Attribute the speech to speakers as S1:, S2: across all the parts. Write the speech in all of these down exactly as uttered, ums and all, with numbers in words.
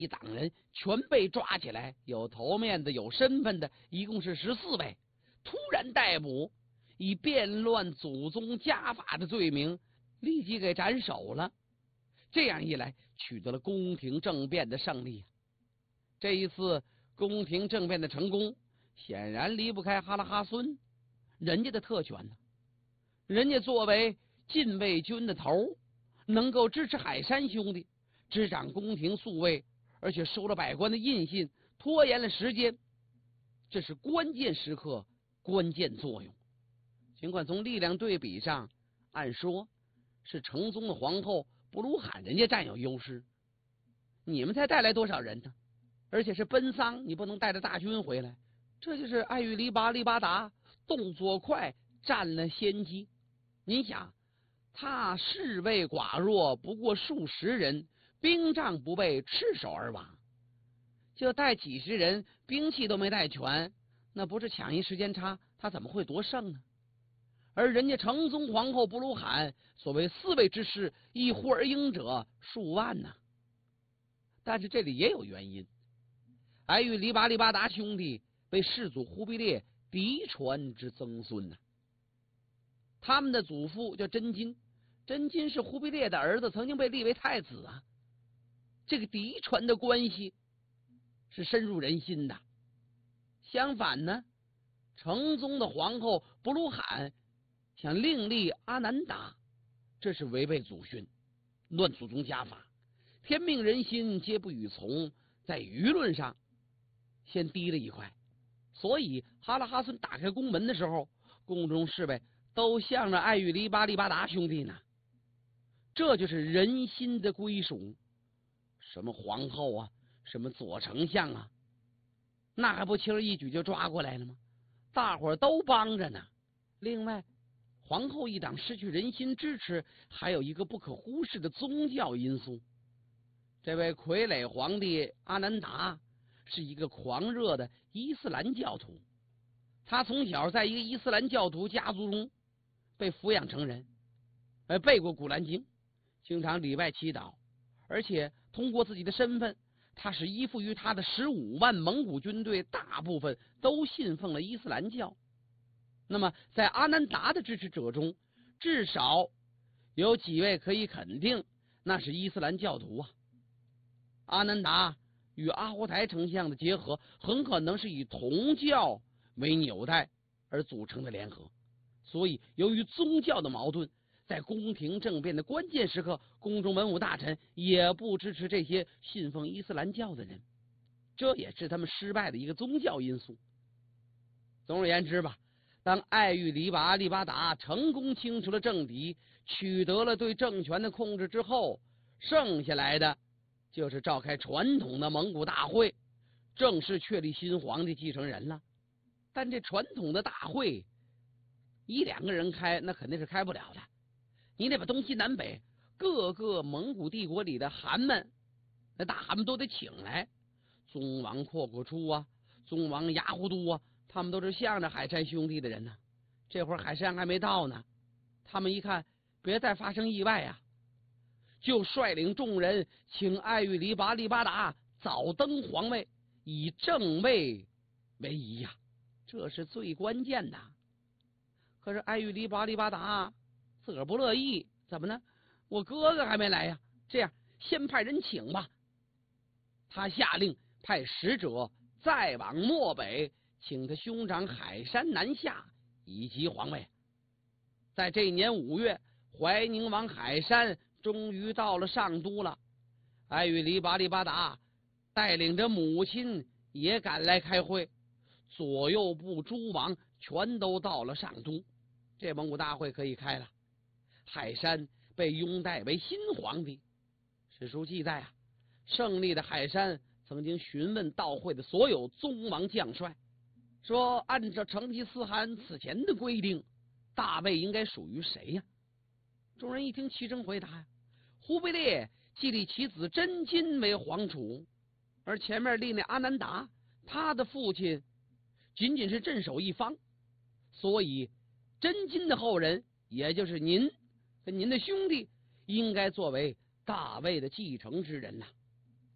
S1: 一党人全被抓起来，有头面的，有身份的，一共是十四位，突然逮捕，以变乱祖宗家法的罪名立即给斩首了。这样一来，取得了宫廷政变的胜利。这一次宫廷政变的成功，显然离不开哈拉哈孙人家的特权呢。人家作为禁卫军的头，能够支持海山兄弟，执掌宫廷宿卫，而且收了百官的印信，拖延了时间，这是关键时刻关键作用。尽管从力量对比上，按说是成宗的皇后布鲁罕人家占有优势，你们才带来多少人呢？而且是奔丧，你不能带着大军回来。这就是艾玉黎拔利巴达动作快，占了先机。您想，他士卫寡弱，不过数十人，兵仗不备，赤手而亡，就带几十人，兵器都没带全，那不是抢一时间差，他怎么会夺胜呢？而人家成宗皇后布鲁罕所谓四位之师，一呼而应者数万呢。但是这里也有原因，艾玉黎拔利巴达兄弟被世祖忽必烈嫡传之曾孙呢、啊。他们的祖父叫真金，真金是忽必烈的儿子，曾经被立为太子啊。这个嫡传的关系是深入人心的。相反呢，成宗的皇后布鲁罕想另立阿难达，这是违背祖训，乱祖宗家法，天命人心皆不与从，在舆论上先低了一块。所以哈拉哈孙打开宫门的时候，宫中侍卫都向着艾玉黎拔利巴达兄弟呢。这就是人心的归属。什么皇后啊，什么左丞相啊，那还不轻而易举就抓过来了吗？大伙儿都帮着呢。另外，皇后一党失去人心支持，还有一个不可忽视的宗教因素。这位傀儡皇帝阿难达是一个狂热的伊斯兰教徒，他从小在一个伊斯兰教徒家族中被抚养成人，呃，背过古兰经，经常礼拜祈祷，而且通过自己的身份，他是依附于他的十五万蒙古军队，大部分都信奉了伊斯兰教。那么在阿难达的支持者中，至少有几位可以肯定那是伊斯兰教徒啊。阿难达与阿胡台丞相的结合，很可能是以同教为纽带而组成的联合。所以由于宗教的矛盾，在宫廷政变的关键时刻，宫中文武大臣也不支持这些信奉伊斯兰教的人，这也是他们失败的一个宗教因素。总而言之吧，当艾玉黎拔利巴达成功清除了政敌，取得了对政权的控制之后，剩下来的就是召开传统的蒙古大会，正式确立新皇帝继承人了。但这传统的大会一两个人开，那肯定是开不了的。你得把东西南北各个蒙古帝国里的汗们，那大汗们都得请来，宗王阔阔初啊，宗王牙胡都啊，他们都是向着海山兄弟的人呢、啊。这会儿海山还没到呢，他们一看别再发生意外啊，就率领众人请艾玉黎拔利巴达早登皇位，以正位为宜呀、啊，这是最关键的。可是艾玉黎拔利巴达自个儿不乐意，怎么呢？我哥哥还没来呀，这样先派人请吧。他下令派使者再往漠北，请他兄长海山南下，以及皇位。在这一年五月，怀宁王海山终于到了上都了。艾玉黎拔利巴达带领着母亲也赶来开会，左右部诸王全都到了上都，这蒙古大会可以开了。海山被拥戴为新皇帝。史书记载啊，胜利的海山曾经询问到会的所有宗王将帅，说按照成吉思汗此前的规定，大位应该属于谁呀？众人一听，齐声回答呀，忽必烈既立其子真金为皇储，而前面立那阿难达，他的父亲仅仅是镇守一方，所以真金的后人，也就是您跟您的兄弟，应该作为大位的继承之人呐、啊。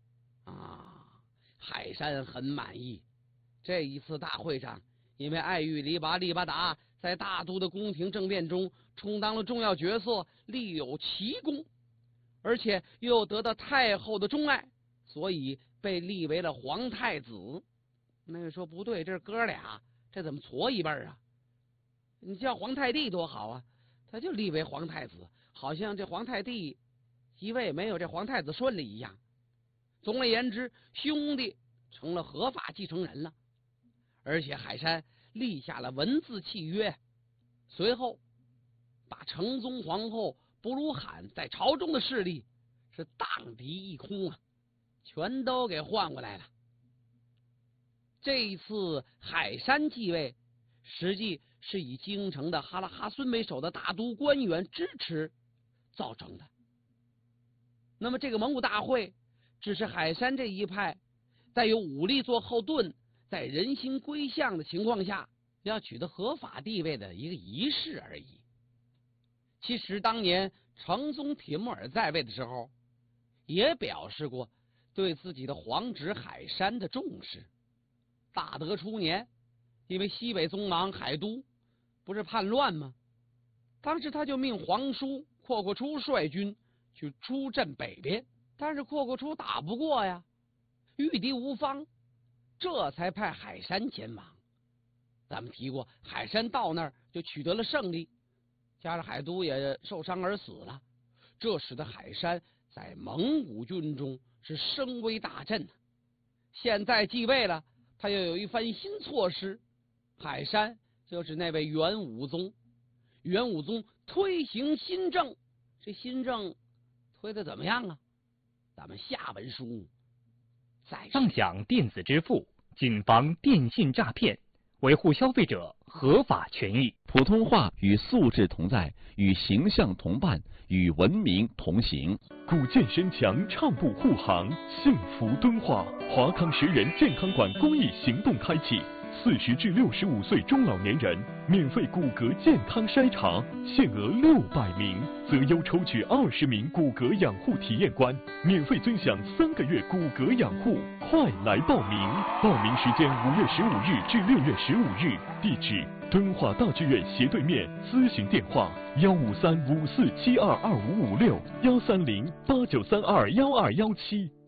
S1: 啊，海山很满意。这一次大会上，因为爱玉黎拔利巴达在大都的宫廷政变中充当了重要角色，立有奇功，而且又得到太后的钟爱，所以被立为了皇太子。那个说不对，这是哥俩，这怎么错一辈啊？你叫皇太帝多好啊，他就立为皇太子，好像这皇太帝即位没有这皇太子顺利一样。总而言之，兄弟成了合法继承人了。而且海山立下了文字契约，随后把成宗皇后布鲁罕在朝中的势力是荡涤一空啊，全都给换过来了。这一次海山继位，实际是以京城的哈拉哈孙为首的大都官员支持造成的。那么这个蒙古大会只是海山这一派在有武力做后盾，在人心归向的情况下要取得合法地位的一个仪式而已。其实当年成宗铁木儿在位的时候，也表示过对自己的皇侄海山的重视。大德初年，因为西北宗王海都不是叛乱吗？当时他就命皇叔阔阔初率军去出镇北边，但是阔阔初打不过呀，御敌无方，这才派海山前往。咱们提过，海山到那儿就取得了胜利，加上海都也受伤而死了，这使得海山在蒙古军中是声威大振。现在继位了，他又有一番新措施。海山就是那位元武宗，元武宗推行新政，这新政推的怎么样啊？咱们下文书再
S2: 上讲电子支付，谨防电信诈骗，维护消费者合法权益。
S3: 普通话与素质同在，与形象同伴，与文明同行。
S4: 古建身强，畅步护航，幸福敦化。华康十人健康馆公益行动开启，四十至六十五岁中老年人免费骨骼健康筛查，限额六百名，择优抽取二十名骨骼养护体验官，免费尊享三个月骨骼养护。快来报名！报名时间五月十五日至六月十五日，地址敦化大剧院斜对面，咨询电话幺五三五四七二二五五六幺三零八九三二幺二幺七。